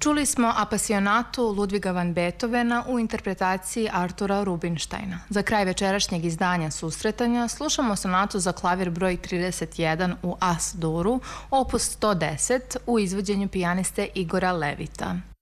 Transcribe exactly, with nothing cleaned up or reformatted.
Čuli smo apasionatu Ludviga van Beethovena u interpretaciji Artura Rubinštajna. Za kraj večerašnjeg izdanja Susretanja slušamo sonatu za klavir broj trideset jedan u As-duru, opus sto deset, u izvođenju pijaniste Igora Levita.